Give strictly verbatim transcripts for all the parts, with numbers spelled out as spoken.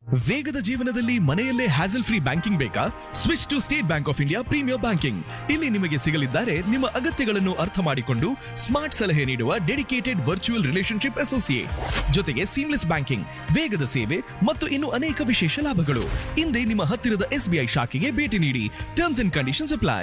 ವೇಗದ ಜೀವನದಲ್ಲಿ ಮನೆಯಲ್ಲೇ ಹ್ಯಾಸಲ್ ಫ್ರೀ ಬ್ಯಾಂಕಿಂಗ್ ಬೇಕಾ? Switch to state bank of India premier banking. ಇಲ್ಲಿ ನಿಮಗೆ ಸಿಗಲಿದ್ದಾರೆ ನಿಮ್ಮ ಅಗತ್ಯಗಳನ್ನು ಅರ್ಥ ಮಾಡಿಕೊಂಡು ಸ್ಮಾರ್ಟ್ ಸಲಹೆ ನೀಡುವ ಡೆಡಿಕೇಟೆಡ್ ವರ್ಚುವಲ್ ರಿಲೇಶನ್ಶಿಪ್ ಅಸೋಸಿಯೇಟ್, ಜೊತೆಗೆ ಸೀಮ್ಲೆಸ್ ಬ್ಯಾಂಕಿಂಗ್, ವೇಗದ ಸೇವೆ ಮತ್ತು ಇನ್ನು ಅನೇಕ ವಿಶೇಷ ಲಾಭಗಳು. ಹಿಂದೆ ನಿಮ್ಮ ಹತ್ತಿರದ ಎಸ್ಬಿಐ ಶಾಖೆಗೆ ಭೇಟಿ ನೀಡಿ. Terms and conditions apply.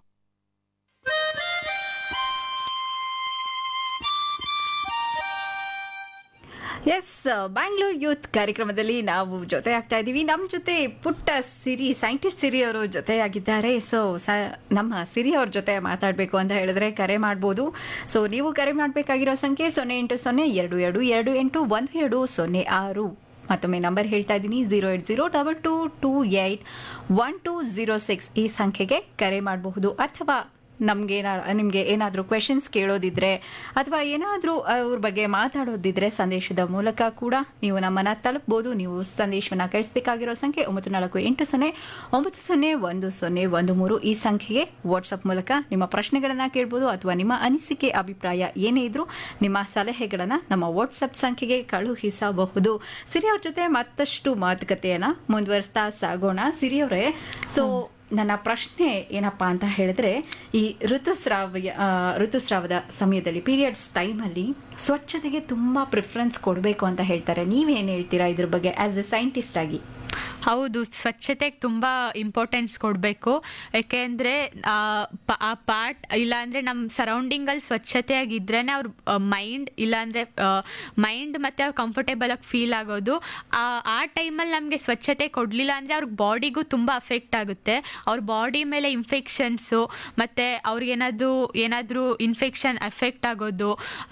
S, Bangalore youth ಕಾರ್ಯಕ್ರಮದಲ್ಲಿ ನಾವು ಜೊತೆ ಆಗ್ತಾ ಇದ್ದೀವಿ. ನಮ್ಮ ಜೊತೆ ಪುಟ್ಟ ಸಿರಿ ಸೈಂಟಿಸ್ಟ್ ಸಿರಿ ಅವರು ಜೊತೆಯಾಗಿದ್ದಾರೆ. ಸೊ ನಮ್ಮ ಸಿರಿ ಅವ್ರ ಜೊತೆ ಮಾತಾಡಬೇಕು ಅಂತ ಹೇಳಿದ್ರೆ ಕರೆ ಮಾಡ್ಬೋದು. ಸೊ ನೀವು ಕರೆ ಮಾಡಬೇಕಾಗಿರೋ ಸಂಖ್ಯೆ ಸೊನ್ನೆ ಎಂಟು ಸೊನ್ನೆ ಎರಡು ಎರಡು ಎರಡು ಎಂಟು ಒಂದು ಎರಡು ಸೊನ್ನೆ ಆರು. ಮತ್ತೊಮ್ಮೆ ನಂಬರ್ ಹೇಳ್ತಾ ಇದ್ದೀನಿ, zero eight zero double two two eight one two zero six. ಈ ಸಂಖ್ಯೆಗೆ ಕರೆ ಮಾಡಬಹುದು. ಅಥವಾ ನಮ್ಗೆ ಏನ ನಿಮಗೆ ಏನಾದರೂ ಕ್ವೆಶನ್ಸ್ ಕೇಳೋದಿದ್ರೆ ಅಥವಾ ಏನಾದರೂ ಅವ್ರ ಬಗ್ಗೆ ಮಾತಾಡೋದಿದ್ರೆ ಸಂದೇಶದ ಮೂಲಕ ಕೂಡ ನೀವು ನಮ್ಮನ್ನು ತಲುಪಬಹುದು. ನೀವು ಸಂದೇಶವನ್ನು ಕಳಿಸಬೇಕಾಗಿರೋ ಸಂಖ್ಯೆ ಒಂಬತ್ತು ನಾಲ್ಕು ಎಂಟು ಸೊನ್ನೆ ಒಂಬತ್ತು ಸೊನ್ನೆ ಒಂದು ಸೊನ್ನೆ ಒಂದು ಮೂರು. ಈ ಸಂಖ್ಯೆಗೆ ವಾಟ್ಸಪ್ ಮೂಲಕ ನಿಮ್ಮ ಪ್ರಶ್ನೆಗಳನ್ನು ಕೇಳ್ಬೋದು ಅಥವಾ ನಿಮ್ಮ ಅನಿಸಿಕೆ ಅಭಿಪ್ರಾಯ ಏನೇ ಇದ್ರೂ ನಿಮ್ಮ ಸಲಹೆಗಳನ್ನು ನಮ್ಮ ವಾಟ್ಸಪ್ ಸಂಖ್ಯೆಗೆ ಕಳುಹಿಸಬಹುದು. ಸಿರಿ ಅವ್ರ ಜೊತೆ ಮತ್ತಷ್ಟು ಮಾತುಕತೆಯನ್ನು ಮುಂದುವರಿಸ್ತಾ ಸಾಗೋಣ. ಸಿರಿ ಅವರೇ, ಸೊ ನನ್ನ ಪ್ರಶ್ನೆ ಏನಪ್ಪಾ ಅಂತ ಹೇಳಿದ್ರೆ, ಈ ಋತುಸ್ರಾವ ಋತುಸ್ರಾವದ ಸಮಯದಲ್ಲಿ ಪೀರಿಯಡ್ಸ್ ಟೈಮಲ್ಲಿ ಸ್ವಚ್ಛತೆಗೆ ತುಂಬ ಪ್ರಿಫರೆನ್ಸ್ ಕೊಡಬೇಕು ಅಂತ ಹೇಳ್ತಾರೆ. ನೀವೇನು ಹೇಳ್ತೀರಾ ಇದ್ರ ಬಗ್ಗೆ ಆಸ್ ಎ ಸೈಂಟಿಸ್ಟ್ ಆಗಿ? ಹೌದು, ಸ್ವಚ್ಛತೆಗೆ ತುಂಬ ಇಂಪಾರ್ಟೆನ್ಸ್ ಕೊಡಬೇಕು. ಯಾಕೆಂದರೆ ಆ ಪಾರ್ಟ್ ಇಲ್ಲಾಂದರೆ ನಮ್ಮ ಸರೌಂಡಿಂಗಲ್ಲಿ ಸ್ವಚ್ಛತೆಯಾಗಿದ್ರೇ ಅವ್ರ ಮೈಂಡ್ ಇಲ್ಲಾಂದರೆ ಮೈಂಡ್ ಮತ್ತು ಅವ್ರು ಕಂಫರ್ಟೇಬಲ್ ಆಗಿ ಫೀಲ್ ಆಗೋದು. ಆ ಟೈಮಲ್ಲಿ ನಮಗೆ ಸ್ವಚ್ಛತೆ ಕೊಡಲಿಲ್ಲ ಅಂದರೆ ಅವ್ರ ಬಾಡಿಗೂ ತುಂಬ ಅಫೆಕ್ಟ್ ಆಗುತ್ತೆ. ಅವ್ರ ಬಾಡಿ ಮೇಲೆ ಇನ್ಫೆಕ್ಷನ್ಸು ಮತ್ತು ಅವ್ರಿಗೇನಾದರೂ ಏನಾದರೂ ಇನ್ಫೆಕ್ಷನ್ ಎಫೆಕ್ಟ್ ಆಗೋದು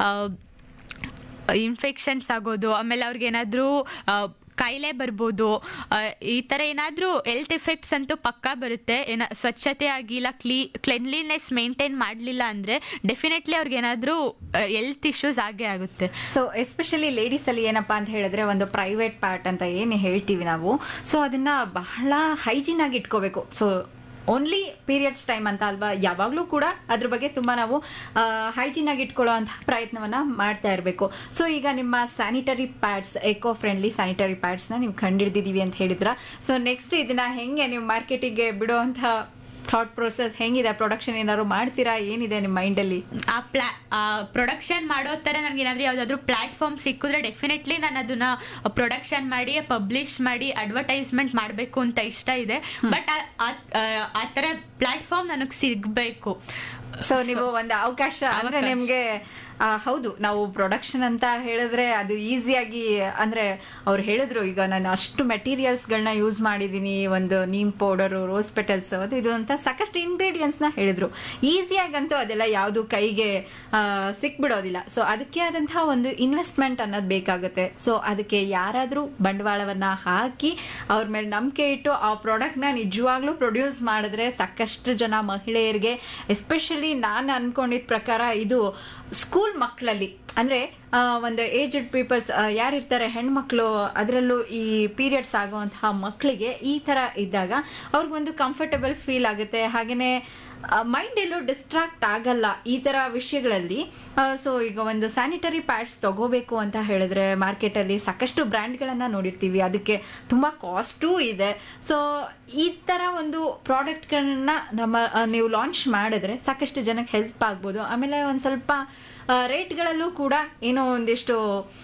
ಇನ್ಫೆಕ್ಷನ್ಸ್ ಆಗೋದು ಆಮೇಲೆ ಅವ್ರಿಗೇನಾದರೂ ಕಾಯಿಲೆ ಬರ್ಬೋದು. ಈ ಥರ ಏನಾದರೂ ಹೆಲ್ತ್ ಎಫೆಕ್ಟ್ಸ್ ಅಂತೂ ಪಕ್ಕಾ ಬರುತ್ತೆ. ಏನ ಸ್ವಚ್ಛತೆ ಆಗಿಲ್ಲ, ಕ್ಲೀ ಕ್ಲೆನ್ಲಿನೆಸ್ ಮೇಂಟೈನ್ ಮಾಡಲಿಲ್ಲ ಅಂದರೆ ಡೆಫಿನೆಟ್ಲಿ ಅವ್ರಿಗೇನಾದರೂ ಹೆಲ್ತ್ ಇಶ್ಯೂಸ್ ಆಗೇ ಆಗುತ್ತೆ. ಸೊ ಎಸ್ಪೆಷಲಿ ಲೇಡೀಸಲ್ಲಿ ಏನಪ್ಪ ಅಂತ ಹೇಳಿದ್ರೆ, ಒಂದು ಪ್ರೈವೇಟ್ ಪಾರ್ಟ್ ಅಂತ ಏನು ಹೇಳ್ತೀವಿ ನಾವು, ಸೊ ಅದನ್ನು ಬಹಳ ಹೈಜೀನ್ ಆಗಿ ಇಟ್ಕೋಬೇಕು. ಸೊ ಓನ್ಲಿ ಪೀರಿಯಡ್ಸ್ ಟೈಮ್ ಅಂತ ಅಲ್ವಾ, ಯಾವಾಗಲೂ ಕೂಡ ಅದ್ರ ಬಗ್ಗೆ ತುಂಬ ನಾವು ಹೈಜೀನ್ ಆಗಿ ಇಟ್ಕೊಳ್ಳೋ ಅಂತಹ ಪ್ರಯತ್ನವನ್ನು ಮಾಡ್ತಾ ಇರಬೇಕು. ಸೊ ಈಗ ನಿಮ್ಮ sanitary pads, eco friendly sanitary ಪ್ಯಾಡ್ಸ್ನ ನೀವು ಕಂಡಿಡ್ದಿದ್ದೀವಿ ಅಂತ ಹೇಳಿದ್ರ, ಸೊ ನೆಕ್ಸ್ಟ್ ಇದನ್ನ ಹೆಂಗೆ ನೀವು ಮಾರ್ಕೆಟಿಗೆ ಬಿಡೋ ಅಂತ ಥಾಟ್ ಪ್ರೊಸೆಸ್ ಹೆಂಗಿದೆ? ಪ್ರೊಡಕ್ಷನ್ ಏನಾದ್ರು ಮಾಡ್ತೀರಾ? ಏನಿದೆ ನಿಮ್ಮ ಮೈಂಡಲ್ಲಿ? ಆ ಪ್ಲಾ ಪ್ರೊಡಕ್ಷನ್ ಮಾಡೋ ಥರ ನನಗೆ ಏನಾದರೂ ಯಾವುದಾದ್ರೂ ಪ್ಲ್ಯಾಟ್ಫಾರ್ಮ್ ಸಿಕ್ಕಿದ್ರೆ ಡೆಫಿನೆಟ್ಲಿ ನಾನು ಅದನ್ನು ಪ್ರೊಡಕ್ಷನ್ ಮಾಡಿ ಪಬ್ಲಿಷ್ ಮಾಡಿ ಅಡ್ವರ್ಟೈಸ್ಮೆಂಟ್ ಮಾಡಬೇಕು ಅಂತ ಇಷ್ಟ ಇದೆ. ಬಟ್ ಆ ಥರ ಪ್ಲ್ಯಾಟ್ಫಾರ್ಮ್ ನನಗೆ ಸಿಗಬೇಕು. ಸೊ ನೀವು ಒಂದು ಅವಕಾಶ ಅಂದರೆ ನಿಮಗೆ ಹೌದು, ನಾವು ಪ್ರೊಡಕ್ಷನ್ ಅಂತ ಹೇಳಿದ್ರೆ ಅದು ಈಸಿಯಾಗಿ, ಅಂದರೆ ಅವ್ರು ಹೇಳಿದ್ರು, ಈಗ ನಾನು ಅಷ್ಟು ಮೆಟೀರಿಯಲ್ಸ್ಗಳನ್ನ ಯೂಸ್ ಮಾಡಿದ್ದೀನಿ, ಒಂದು ನೀಮ್ ಪೌಡರು, ರೋಸ್ ಪೆಟಲ್ಸ್, ಅದು ಇದು ಅಂತ ಸಾಕಷ್ಟು ಇಂಗ್ರೀಡಿಯೆಂಟ್ಸ್ನ ಹೇಳಿದ್ರು. ಈಸಿಯಾಗಂತೂ ಅದೆಲ್ಲ ಯಾವುದು ಕೈಗೆ ಸಿಕ್ಬಿಡೋದಿಲ್ಲ. ಸೊ ಅದಕ್ಕೆ ಆದಂತಹ ಒಂದು ಇನ್ವೆಸ್ಟ್ಮೆಂಟ್ ಅನ್ನೋದು ಬೇಕಾಗುತ್ತೆ. ಸೊ ಅದಕ್ಕೆ ಯಾರಾದರೂ ಬಂಡವಾಳವನ್ನು ಹಾಕಿ ಅವ್ರ ಮೇಲೆ ನಂಬಿಕೆ ಇಟ್ಟು ಆ ಪ್ರಾಡಕ್ಟ್ನ ನಿಜವಾಗ್ಲೂ ಪ್ರೊಡ್ಯೂಸ್ ಮಾಡಿದ್ರೆ ಸಾಕಷ್ಟು ಜನ ಮಹಿಳೆಯರಿಗೆ, ಎಸ್ಪೆಷಲಿ ನಾನು ಅನ್ಕೊಂಡಿದ್ದ ಪ್ರಕಾರ ಇದು ಸ್ಕೂಲ್ ಮಕ್ಕಳಲ್ಲಿ, ಅಂದರೆ ಒಂದು ಏಜ್ಡ್ ಪೀಪಲ್ಸ್ ಯಾರಿರ್ತಾರೆ ಹೆಣ್ಮಕ್ಳು, ಅದರಲ್ಲೂ ಈ ಪೀರಿಯಡ್ಸ್ ಆಗುವಂತಹ ಮಕ್ಕಳಿಗೆ ಈ ಥರ ಇದ್ದಾಗ ಅವ್ರಿಗೊಂದು ಕಂಫರ್ಟಬಲ್ ಫೀಲ್ ಆಗುತ್ತೆ. ಹಾಗೆಯೇ ಮೈಂಡ್ ಎಲ್ಲೂ ಡಿಸ್ಟ್ರಾಕ್ಟ್ ಆಗಲ್ಲ ಈ ಥರ ವಿಷಯಗಳಲ್ಲಿ. ಸೊ ಈಗ ಒಂದು ಸ್ಯಾನಿಟರಿ ಪ್ಯಾಡ್ಸ್ ತಗೋಬೇಕು ಅಂತ ಹೇಳಿದ್ರೆ ಮಾರ್ಕೆಟಲ್ಲಿ ಸಾಕಷ್ಟು ಬ್ರ್ಯಾಂಡ್ಗಳನ್ನು ನೋಡಿರ್ತೀವಿ, ಅದಕ್ಕೆ ತುಂಬ ಕಾಸ್ಟೂ ಇದೆ. ಸೊ ಈ ಥರ ಒಂದು ಪ್ರಾಡಕ್ಟ್ಗಳನ್ನ ನಮ್ಮ ನೀವು ಲಾಂಚ್ ಮಾಡಿದ್ರೆ ಸಾಕಷ್ಟು ಜನಕ್ಕೆ ಹೆಲ್ಪ್ ಆಗ್ಬೋದು. ಆಮೇಲೆ ಒಂದು ಸ್ವಲ್ಪ ರೇಟ್ಗಳಲ್ಲೂ ಕೂಡ ಏನೋ ಒಂದಿಷ್ಟು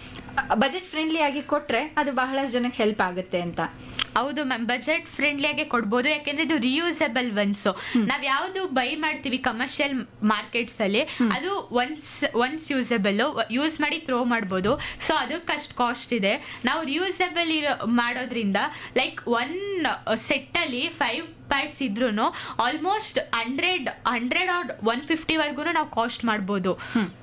ಬಜೆಟ್ ಫ್ರೆಂಡ್ಲಿ ಆಗಿ ಕೊಟ್ಟರೆ ಅದು ಬಹಳಷ್ಟು ಜನಕ್ಕೆ ಹೆಲ್ಪ್ ಆಗುತ್ತೆ ಅಂತ. ಹೌದು ಮ್ಯಾಮ್, ಬಜೆಟ್ ಫ್ರೆಂಡ್ಲಿಯಾಗೆ ಕೊಡ್ಬೋದು. ಯಾಕೆಂದ್ರೆ ಇದು ರಿಯೂಸಬಲ್ ಒನ್ಸು. ನಾವು ಯಾವುದು ಬೈ ಮಾಡ್ತೀವಿ ಕಮರ್ಷಿಯಲ್ ಮಾರ್ಕೆಟ್ಸ್ ಅಲ್ಲಿ, ಅದು ಒನ್ಸ್ ಒನ್ಸ್ ಯೂಸಬಲ್, ಯೂಸ್ ಮಾಡಿ ಥ್ರೋ ಮಾಡ್ಬೋದು. ಸೊ ಅದಕ್ಕಷ್ಟು ಕಾಸ್ಟ್ ಇದೆ. ನಾವು ರಿಯೂಸಬಲ್ ಇರೋ ಮಾಡೋದ್ರಿಂದ ಲೈಕ್ ಒನ್ ಸೆಟ್ ಅಲ್ಲಿ ಫೈವ್ ಪ್ಯಾಡ್ಸ್ ಇದ್ರೂ almost hundred hundred R one ಫಿಫ್ಟಿವರೆಗೂ ನಾವು ಕಾಸ್ಟ್ ಮಾಡ್ಬೋದು.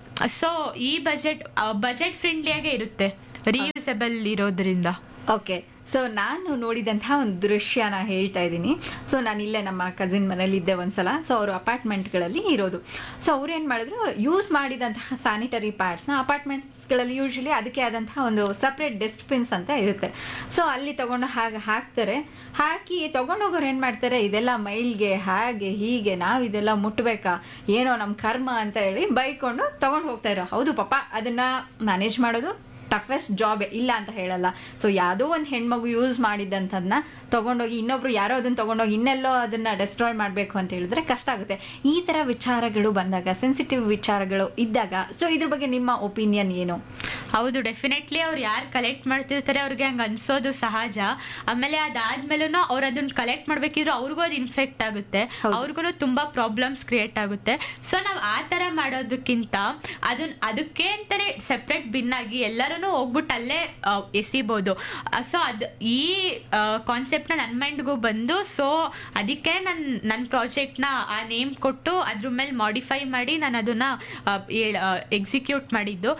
ಸೊ ಈ ಬಜೆಟ್ ಬಜೆಟ್ ಫ್ರೆಂಡ್ಲಿಯಾಗೆ ಇರುತ್ತೆ ರಿಯೂಸಬಲ್ ಇರೋದ್ರಿಂದ. ಓಕೆ, ಸೊ ನಾನು ನೋಡಿದಂತಹ ಒಂದು ದೃಶ್ಯನ ಹೇಳ್ತಾ ಇದ್ದೀನಿ. ಸೊ ನಾನು ಇಲ್ಲೇ ನಮ್ಮ ಕಸಿನ್ ಮನೇಲಿ ಇದ್ದೆ ಒಂದ್ಸಲ. ಸೊ ಅವರು ಅಪಾರ್ಟ್ಮೆಂಟ್ಗಳಲ್ಲಿ ಇರೋದು. ಸೊ ಅವ್ರು ಏನು ಮಾಡಿದ್ರು, ಯೂಸ್ ಮಾಡಿದಂತಹ ಸ್ಯಾನಿಟರಿ ಪ್ಯಾಡ್ಸ್ನ ಅಪಾರ್ಟ್ಮೆಂಟ್ಸ್ಗಳಲ್ಲಿ ಯೂಶ್ವಲಿ ಅದಕ್ಕೆ ಆದಂತಹ ಒಂದು ಸಪ್ರೇಟ್ ಡಸ್ಟ್ಬಿನ್ಸ್ ಅಂತ ಇರುತ್ತೆ. ಸೊ ಅಲ್ಲಿ ತಗೊಂಡು ಹಾಗೆ ಹಾಕ್ತಾರೆ. ಹಾಕಿ ತೊಗೊಂಡೋಗೋರು ಏನು ಮಾಡ್ತಾರೆ, ಇದೆಲ್ಲ ಮೈಲ್ಗೆ ಹಾಗೆ ಹೀಗೆ ನಾವು ಇದೆಲ್ಲ ಮುಟ್ಬೇಕಾ, ಏನೋ ನಮ್ಮ ಕರ್ಮ ಅಂತ ಹೇಳಿ ಬೈಕೊಂಡು ತೊಗೊಂಡು ಹೋಗ್ತಾ ಇರೋ. ಹೌದು ಪಾಪ, ಅದನ್ನು ಮ್ಯಾನೇಜ್ ಮಾಡೋದು ಟಫೆಸ್ಟ್ ಜಾಬ್ ಇಲ್ಲ ಅಂತ ಹೇಳಲ್ಲ. ಸೊ ಯಾವುದೋ ಒಂದು ಹೆಣ್ಮಗು ಯೂಸ್ ಮಾಡಿದ್ದಂಥದನ್ನ ತಗೊಂಡೋಗಿ ಇನ್ನೊಬ್ರು ಯಾರೋ ಅದನ್ನ ತಗೊಂಡೋಗಿ ಇನ್ನೆಲ್ಲೋ ಅದನ್ನ ಡೆಸ್ಟ್ರಾಯ್ ಮಾಡಬೇಕು ಅಂತ ಹೇಳಿದ್ರೆ ಕಷ್ಟ ಆಗುತ್ತೆ. ಈ ತರ ವಿಚಾರಗಳು ಬಂದಾಗ, ಸೆನ್ಸಿಟಿವ್ ವಿಚಾರಗಳು ಇದ್ದಾಗ, ಸೊ ಇದ್ರ ಬಗ್ಗೆ ನಿಮ್ಮ ಒಪಿನಿಯನ್ ಏನು? ಹೌದು, ಡೆಫಿನೆಟ್ಲಿ ಅವ್ರು ಯಾರು ಕಲೆಕ್ಟ್ ಮಾಡ್ತಿರ್ತಾರೆ ಅವ್ರಿಗೆ ಹಂಗೆ ಅನ್ಸೋದು ಸಹಜ. ಆಮೇಲೆ ಅದಾದ್ಮೇಲೂ ಅವ್ರು ಅದನ್ನ ಕಲೆಕ್ಟ್ ಮಾಡ್ಬೇಕಿದ್ರು ಅವ್ರಿಗೂ ಅದು ಇನ್ಫೆಕ್ಟ್ ಆಗುತ್ತೆ, ಅವ್ರಿಗೂ ತುಂಬಾ ಪ್ರಾಬ್ಲಮ್ಸ್ ಕ್ರಿಯೇಟ್ ಆಗುತ್ತೆ. ಸೊ ನಾವು ಆ ತರ ಮಾಡೋದಕ್ಕಿಂತ ಅದನ್ನ ಅದಕ್ಕೆ ಅಂತಾನೆ ಸೆಪ್ರೇಟ್ ಬಿನ್ ಆಗಿ ಎಲ್ಲರೂ ಹೋಗ್ಬಿಟ್ಟು ಅಲ್ಲೇ ಎಸಿಬಹುದು. ಸೊ ಅದು ಈ ಕಾನ್ಸೆಪ್ಟ್ ನ ನನ್ನ ಮೈಂಡ್ಗೂ ಬಂದು, ಸೊ ಅದಕ್ಕೆ ನನ್ ನನ್ನ ಪ್ರಾಜೆಕ್ಟ್ ನ ಆ ನೇಮ್ ಕೊಟ್ಟು ಅದ್ರ ಮೇಲೆ ಮಾಡಿಫೈ ಮಾಡಿ ನಾನು ಅದನ್ನ ಎಕ್ಸಿಕ್ಯೂಟ್ ಮಾಡಿದ್ದು.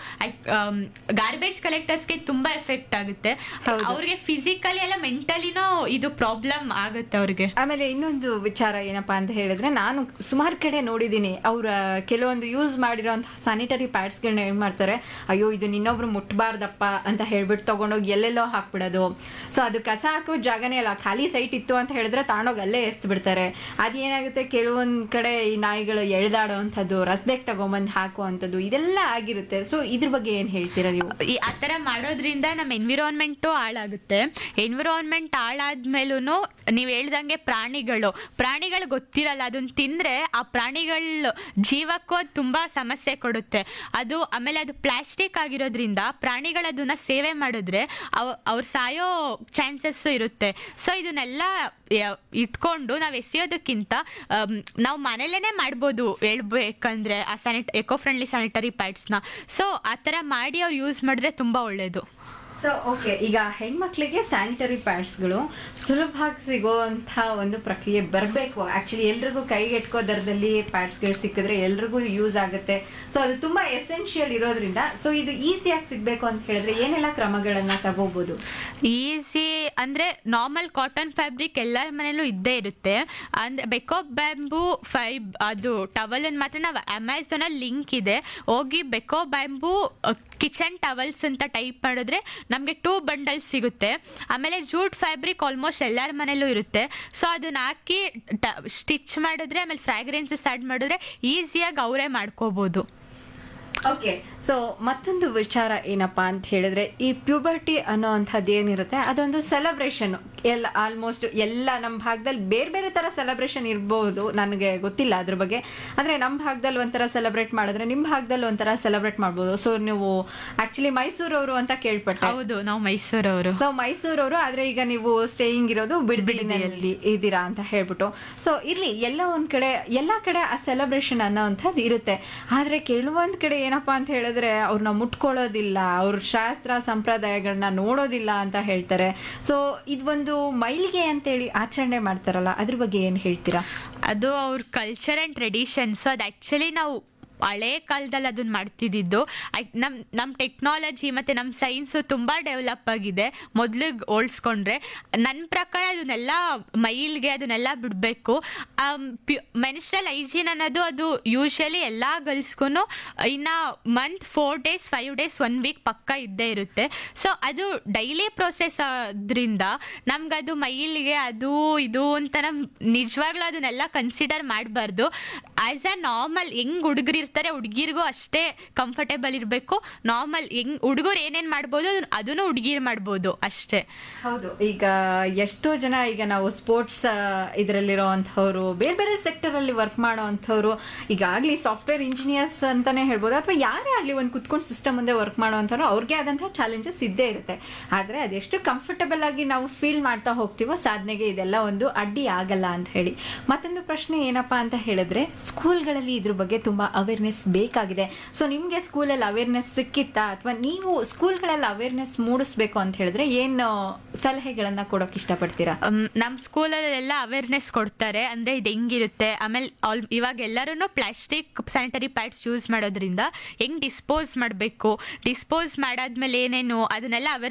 ಗಾರ್ಬೇಜ್ ಕಲೆಕ್ಟರ್ಸ್ಗೆ ತುಂಬಾ ಎಫೆಕ್ಟ್ ಆಗುತ್ತೆ, ಅವ್ರಿಗೆ ಫಿಸಿಕಲಿ ಎಲ್ಲ ಮೆಂಟಲಿನೂ ಇದು ಪ್ರಾಬ್ಲಮ್ ಆಗುತ್ತೆ ಅವ್ರಿಗೆ. ಆಮೇಲೆ ಇನ್ನೊಂದು ವಿಚಾರ ಏನಪ್ಪಾ ಅಂತ ಹೇಳಿದ್ರೆ, ನಾನು ಸುಮಾರು ಕಡೆ ನೋಡಿದೀನಿ, ಅವ್ರ ಕೆಲವೊಂದು ಯೂಸ್ ಮಾಡಿರೋಂತಹ ಸ್ಯಾನಿಟರಿ ಪ್ಯಾಡ್ಸ್ ಗಳನ್ನ ಏನ್ ಮಾಡ್ತಾರೆ, ಅಯ್ಯೋ ಇದು ಇನ್ನೊಬ್ರು ಮುಟ್ಬಾರ್ದಪ್ಪ ಅಂತ ಹೇಳ್ಬಿಟ್ಟು ತಗೊಂಡೋಗಿ ಎಲ್ಲೆಲ್ಲೋ ಹಾಕ್ಬಿಡೋದು. ಸೊ ಅದು ಕಸ ಹಾಕೋ ಜಾಗನೇ ಅಲ್ಲ, ಖಾಲಿ ಸೈಟ್ ಇತ್ತು ಅಂತ ಹೇಳಿದ್ರೆ ತಾಣೋಗಿ ಅಲ್ಲೇ ಎಸ್ತ್ ಬಿಡ್ತಾರೆ. ಅದೇನಾಗುತ್ತೆ, ಕೆಲವೊಂದ್ ಕಡೆ ಈ ನಾಯಿಗಳು ಎಳ್ದಾಡೋ ಅಂಥದ್ದು, ರಸ್ತೆಗೆ ತಗೊಂಬಂದು ಹಾಕುವಂಥದ್ದು, ಇದೆಲ್ಲ ಆಗಿರುತ್ತೆ. ಸೊ ಇದ್ರ ಬಗ್ಗೆ ಏನ್ ಹೇಳ್ತೀರಾ ನೀವು? ಈ ಆತರ ಮಾಡೋದ್ರಿಂದ ನಮ್ಮ ಎನ್ವಿರಾನ್ಮೆಂಟು ಹಾಳಾಗುತ್ತೆ. ಎನ್ವಿರಾನ್ಮೆಂಟ್ ಹಾಳಾದ್ಮೇಲೂ ನೀವ್ ಹೇಳ್ದಂಗೆ ಪ್ರಾಣಿಗಳು ಪ್ರಾಣಿಗಳು ಗೊತ್ತಿರಲ್ಲ, ಅದನ್ನ ತಿಂದ್ರೆ ಆ ಪ್ರಾಣಿಗಳ ಜೀವಕ್ಕೂ ಅದು ತುಂಬಾ ಸಮಸ್ಯೆ ಕೊಡುತ್ತೆ. ಅದು ಆಮೇಲೆ ಅದು ಪ್ಲಾಸ್ಟಿಕ್ ಆಗಿರೋದ್ರಿಂದ ಪ್ರಾಣಿಗಳು ಅದನ್ನ ಸೇವೆ ಮಾಡಿದ್ರೆ ಅವ್ ಅವ್ರು ಸಾಯೋ ಚಾನ್ಸಸ್ ಇರುತ್ತೆ. ಸೊ ಇದನ್ನೆಲ್ಲ ಇಟ್ಕೊಂಡು ನಾವು ಎಸೆಯೋದಕ್ಕಿಂತ ನಾವು ಮನೇಲೇನೆ ಮಾಡ್ಬೋದು ಹೇಳ್ಬೇಕಂದ್ರೆ ಆ ಸ್ಯಾನಿಟ ಎಕೋ ಫ್ರೆಂಡ್ಲಿ ಸ್ಯಾನಿಟರಿ ಪ್ಯಾಡ್ಸ್ನ. ಸೊ ಆ ಥರ ಮಾಡಿ ಅವ್ರು ಯೂಸ್ ಮಾಡಿದ್ರೆ ತುಂಬಾ ಒಳ್ಳೇದು. ಸೊ ಓಕೆ, ಈಗ ಹೆಣ್ಮಕ್ಳಿಗೆ ಸ್ಯಾನಿಟರಿ ಪ್ಯಾಡ್ಸ್ಗಳು ಸುಲಭವಾಗಿ ಸಿಗೋವಂಥ ಒಂದು ಪ್ರಕ್ರಿಯೆ ಬರಬೇಕು. ಆ್ಯಕ್ಚುಲಿ ಎಲ್ರಿಗೂ ಕೈಗೆ ಎಟ್ಕೋ ದರದಲ್ಲಿ ಪ್ಯಾಡ್ಸ್ಗಳು ಸಿಕ್ಕಿದ್ರೆ ಎಲ್ರಿಗೂ ಯೂಸ್ ಆಗುತ್ತೆ. ಸೊ ಅದು ತುಂಬ ಎಸೆನ್ಷಿಯಲ್ ಇರೋದ್ರಿಂದ, ಸೊ ಇದು ಈಸಿಯಾಗಿ ಸಿಗಬೇಕು ಅಂತ ಹೇಳಿದ್ರೆ ಏನೆಲ್ಲ ಕ್ರಮಗಳನ್ನು ತಗೋಬೋದು? ಈಸಿ ಅಂದರೆ ನಾರ್ಮಲ್ ಕಾಟನ್ ಫ್ಯಾಬ್ರಿಕ್ ಎಲ್ಲರ ಮನೇಲೂ ಇದ್ದೇ ಇರುತ್ತೆ. ಅಂದರೆ ಬೆಕೋ ಬ್ಯಾಂಬೂ ಫೈಬ್ ಅದು ಟವಲನ್ನು ಮಾತ್ರ ನಾವು ಅಮೆಝಾನಲ್ಲಿ ಲಿಂಕ್ ಇದೆ, ಹೋಗಿ ಬೆಕೋ ಬ್ಯಾಂಬೂ ಕಿಚನ್ ಟವಲ್ಸ್ ಅಂತ ಟೈಪ್ ಮಾಡಿದ್ರೆ ನಮಗೆ ಟೂ ಬಂಡಲ್ಸ್ ಸಿಗುತ್ತೆ. ಆಮೇಲೆ ಜೂಟ್ ಫ್ಯಾಬ್ರಿಕ್ ಆಲ್ಮೋಸ್ಟ್ ಎಲ್ಲರ ಮನೇಲೂ ಇರುತ್ತೆ. ಸೊ ಅದನ್ನ ಹಾಕಿ ಸ್ಟಿಚ್ ಮಾಡಿದ್ರೆ ಆಮೇಲೆ ಫ್ರಾಗ್ರೆನ್ಸಸ್ ಆ್ಯಡ್ ಮಾಡಿದ್ರೆ ಈಸಿಯಾಗಿ ಅವರೇ ಮಾಡ್ಕೋಬೋದು. ಓಕೆ, ಸೊ ಮತ್ತೊಂದು ವಿಚಾರ ಏನಪ್ಪಾ ಅಂತ ಹೇಳಿದ್ರೆ, ಈ ಪ್ಯೂಬರ್ಟಿ ಅನ್ನೋ ಅಂಥದ್ದು ಏನಿರುತ್ತೆ ಅದೊಂದು ಸೆಲೆಬ್ರೇಷನ್. ಎಲ್ಲ ಆಲ್ಮೋಸ್ಟ್ ಎಲ್ಲ ನಮ್ಮ ಭಾಗದಲ್ಲಿ ಬೇರೆ ಬೇರೆ ತರ ಸೆಲೆಬ್ರೇಷನ್ ಇರಬಹುದು, ನನಗೆ ಗೊತ್ತಿಲ್ಲ ಅದ್ರ ಬಗ್ಗೆ. ಅಂದ್ರೆ ನಮ್ಮ ಭಾಗದಲ್ಲಿ ಒಂಥರ ಸೆಲೆಬ್ರೇಟ್ ಮಾಡಿದ್ರೆ ನಿಮ್ಮ ಭಾಗದಲ್ಲಿ ಒಂಥರ ಸೆಲೆಬ್ರೇಟ್ ಮಾಡ್ಬೋದು. ಸೊ ನೀವು ಆಕ್ಚುಲಿ ಮೈಸೂರವರು ಅಂತ ಕೇಳ್ಪಟ್ಟೆ. ಹೌದು, ನಾವು ಮೈಸೂರವರು. ಸೊ ಮೈಸೂರವರು, ಆದ್ರೆ ಈಗ ನೀವು ಸ್ಟೇಯಿಂಗ್ ಇರೋದು ಬಿಡದಿನಲ್ಲಿ ಇದ್ದೀರಾ ಅಂತ ಹೇಳ್ಬಿಟ್ಟು. ಸೊ ಇರ್ಲಿ, ಎಲ್ಲ ಒಂದ್ ಕಡೆ ಎಲ್ಲಾ ಕಡೆ ಆ ಸೆಲೆಬ್ರೇಷನ್ ಅನ್ನೋ ಅಂಥದ್ದು ಇರುತ್ತೆ. ಆದ್ರೆ ಕೆಲವೊಂದ್ ಕಡೆ ಏನಪ್ಪಾ ಅಂತ ಹೇಳಿದ್ರೆ ಅವ್ರನ್ನ ಮುಟ್ಕೊಳ್ಳೋದಿಲ್ಲ, ಅವ್ರ ಶಾಸ್ತ್ರ ಸಂಪ್ರದಾಯಗಳನ್ನ ನೋಡೋದಿಲ್ಲ ಅಂತ ಹೇಳ್ತಾರೆ. ಸೊ ಇದೊಂದು ಮೈಲಿಗೆ ಅಂತೇಳಿ ಆಚರಣೆ ಮಾಡ್ತಾರಲ್ಲ, ಅದ್ರ ಬಗ್ಗೆ ಏನ್ ಹೇಳ್ತೀರಾ? ಅದು ಅವ್ರ ಕಲ್ಚರ್ ಅಂಡ್ ಟ್ರೆಡಿಷನ್ಸ್. ಅದು ಆಕ್ಚುಲಿ ನಾವು ಹಳೆ ಕಾಲದಲ್ಲಿ ಅದನ್ನ ಮಾಡ್ತಿದ್ದು. ನಮ್ ನಮ್ಮ ಟೆಕ್ನಾಲಜಿ ಮತ್ತೆ ನಮ್ಮ ಸೈನ್ಸು ತುಂಬಾ ಡೆವಲಪ್ ಆಗಿದೆ ಮೊದ್ಲಿಗೆ ಹೋಲ್ಸ್ಕೊಂಡ್ರೆ. ನನ್ನ ಪ್ರಕಾರ ಅದನ್ನೆಲ್ಲ ಮೈಲ್ಗೆ ಅದನ್ನೆಲ್ಲ ಬಿಡಬೇಕು. ಮೆನ್ಸ್ಟ್ರಲ್ ಹೈಜೀನ್ ಅನ್ನೋದು ಅದು ಯೂಶಲಿ ಎಲ್ಲ ಗರ್ಲ್ಸ್ಗೂ ಇನ್ನು month four days five days one week ಪಕ್ಕ ಇದ್ದೇ ಇರುತ್ತೆ. ಸೊ ಅದು ಡೈಲಿ ಪ್ರೊಸೆಸ್ ಆದ್ರಿಂದ ನಮ್ಗದು ಮೈಲಿಗೆ ಅದು ಇದು ಅಂತ ನಮ್ ನಿಜವಾಗ್ಲೂ ಅದನ್ನೆಲ್ಲ ಕನ್ಸಿಡರ್ ಮಾಡಬಾರ್ದು. ಆಸ್ ಅ ನಾರ್ಮಲ್ ಹೆಂಗ್ ಹುಡುಗರು ಇರ್ತಾರೆ ಹುಡುಗಿರ್ಗೂ ಅಷ್ಟೇ ಕಂಫರ್ಟೇಬಲ್ ಇರಬೇಕು. ನಾರ್ಮಲ್ ಹೆಂಗ್ ಹುಡುಗರು ಏನೇನ್ ಮಾಡ್ಬೋದು ಅದನ್ನು ಹುಡುಗಿರ್ ಮಾಡ್ಬೋದು ಅಷ್ಟೇ. ಹೌದು, ಈಗ ಎಷ್ಟೋ ಜನ ಈಗ ನಾವು ಸ್ಪೋರ್ಟ್ಸ್ ಇದರಲ್ಲಿರೋ ಅಂಥವ್ರು, ಬೇರೆ ಬೇರೆ ಸೆಕ್ಟರ್ ಅಲ್ಲಿ ವರ್ಕ್ ಮಾಡೋ ಅಂಥವ್ರು, ಈಗಾಗ್ಲಿ ಸಾಫ್ಟ್ವೇರ್ ಇಂಜಿನಿಯರ್ಸ್ ಅಂತಾನೆ ಹೇಳ್ಬೋದು, ಅಥವಾ ಯಾರೇ ಆಗ್ಲಿ ಒಂದು ಕುತ್ಕೊಂಡು ಸಿಸ್ಟಮ್ ಮುಂದೆ ವರ್ಕ್ ಮಾಡೋ ಅಂಥವ್ರು, ಅವ್ರಿಗೆ ಆದಂತಹ ಚಾಲೆಂಜಸ್ ಇದ್ದೇ ಇರುತ್ತೆ. ಆದ್ರೆ ಅದೆಷ್ಟು ಕಂಫರ್ಟಬಲ್ ಆಗಿ ನಾವು ಫೀಲ್ ಮಾಡ್ತಾ ಹೋಗ್ತೀವೋ ಸಾಧನೆಗೆ ಇದೆಲ್ಲ ಒಂದು ಅಡ್ಡಿ ಆಗಲ್ಲ ಅಂತ ಹೇಳಿ. ಮತ್ತೊಂದು ಪ್ರಶ್ನೆ ಏನಪ್ಪಾ ಅಂತ ಹೇಳಿದ್ರೆ, ಸ್ಕೂಲ್ಗಳಲ್ಲಿ ಇದ್ರ ಬಗ್ಗೆ ತುಂಬಾ ಅವೇರ್ನೆಸ್ ಬೇಕಾಗಿದೆ. ಸೊ ನಿಮ್ಗೆ ಸ್ಕೂಲಲ್ಲಿ ಅವೇರ್ನೆಸ್ ಸಿಕ್ಕಿತ್ತಾ, ಅಥವಾ ನೀವು ಸ್ಕೂಲ್ಗಳಲ್ಲಿ ಅವೇರ್ನೆಸ್ ಮೂಡಿಸ್ಬೇಕು ಅಂತ ಹೇಳಿದ್ರೆ ಏನು ಸಲಹೆಗಳನ್ನ ಕೊಡೋಕೆ ಇಷ್ಟಪಡ್ತೀರಾ? ನಮ್ಮ ಸ್ಕೂಲಲ್ಲೆಲ್ಲ ಅವೇರ್ನೆಸ್ ಕೊಡ್ತಾರೆ, ಅಂದ್ರೆ ಇದು ಹೆಂಗಿರುತ್ತೆ. ಆಮೇಲೆ ಇವಾಗ ಎಲ್ಲರೂ ಪ್ಲಾಸ್ಟಿಕ್ ಸ್ಯಾನಿಟರಿ ಪ್ಯಾಡ್ಸ್ ಯೂಸ್ ಮಾಡೋದ್ರಿಂದ ಹೆಂಗ್ ಡಿಸ್ಪೋಸ್ ಮಾಡಬೇಕು, ಡಿಸ್ಪೋಸ್ ಮಾಡಾದ್ಮೇಲೆ ಏನೇನು ಅದನ್ನೆಲ್ಲ ಅವೇರ್